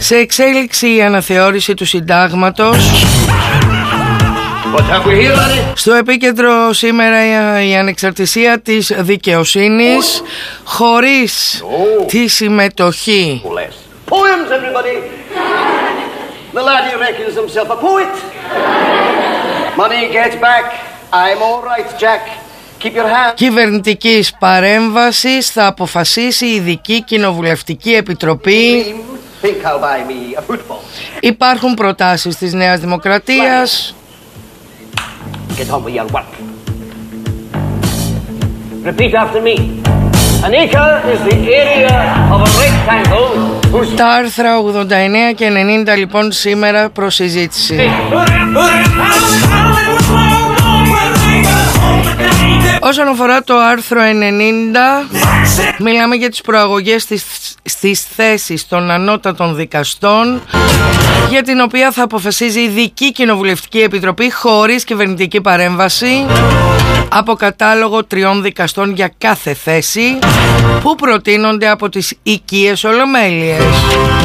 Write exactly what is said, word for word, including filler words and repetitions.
Σε εξέλιξη η αναθεώρηση του συντάγματος. Στο επίκεντρο σήμερα η ανεξαρτησία της δικαιοσύνης χωρίς oh. τη συμμετοχή. Poems, everybody. The laddie reckons himself a poet. Money gets back. I'm all right, Jack. Keep your hand. Κυβερνητικής παρέμβασης θα αποφασίσει η ειδική κοινοβουλευτική επιτροπή. Think I'll buy me a football. Υπάρχουν προτάσεις της Νέας Δημοκρατίας. Get on with your work. Repeat after me. An acre is the area of a rectangle whose... Τα άρθρα ογδόντα εννέα και ενενήντα λοιπόν σήμερα προς συζήτηση. Όσον αφορά το άρθρο ενενήντα, μιλάμε για τις προαγωγές στις, στις θέσεις των ανώτατων δικαστών, για την οποία θα αποφασίζει η ειδική κοινοβουλευτική επιτροπή χωρίς κυβερνητική παρέμβαση, από κατάλογο τριών δικαστών για κάθε θέση που προτείνονται από τις οικίες ολομέλειες.